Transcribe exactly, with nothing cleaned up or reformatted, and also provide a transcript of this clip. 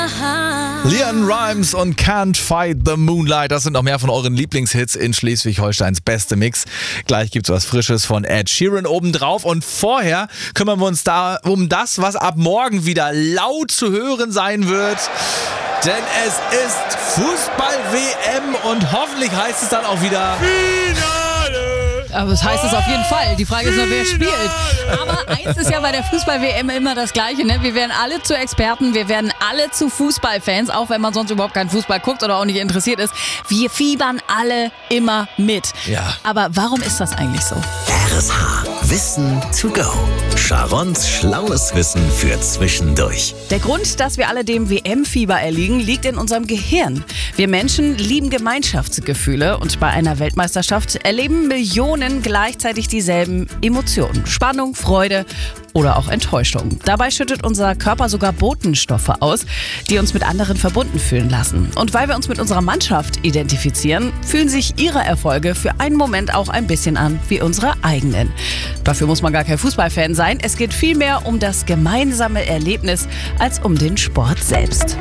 Leon Rimes und Can't Fight the Moonlight, das sind noch mehr von euren Lieblingshits in Schleswig-Holsteins beste Mix. Gleich gibt's was Frisches von Ed Sheeran obendrauf und vorher kümmern wir uns da um das, was ab morgen wieder laut zu hören sein wird. Denn es ist Fußball-W M und hoffentlich heißt es dann auch wieder Finale! Aber das heißt es auf jeden Fall. Die Frage ist nur, wer spielt. Aber eins ist ja bei der Fußball-W M immer das Gleiche. Ne? Wir werden alle zu Experten, wir werden alle zu Fußballfans, auch wenn man sonst überhaupt keinen Fußball guckt oder auch nicht interessiert ist. Wir fiebern alle immer mit. Ja. Aber warum ist das eigentlich so? R S H. Wissen to go. Sharons schlaues Wissen für zwischendurch. Der Grund, dass wir alle dem W M-Fieber erliegen, liegt in unserem Gehirn. Wir Menschen lieben Gemeinschaftsgefühle und bei einer Weltmeisterschaft erleben Millionen gleichzeitig dieselben Emotionen. Spannung, Freude oder auch Enttäuschung. Dabei schüttet unser Körper sogar Botenstoffe aus, die uns mit anderen verbunden fühlen lassen. Und weil wir uns mit unserer Mannschaft identifizieren, fühlen sich ihre Erfolge für einen Moment auch ein bisschen an wie unsere eigenen. Dafür muss man gar kein Fußballfan sein. Es geht vielmehr um das gemeinsame Erlebnis als um den Sport selbst.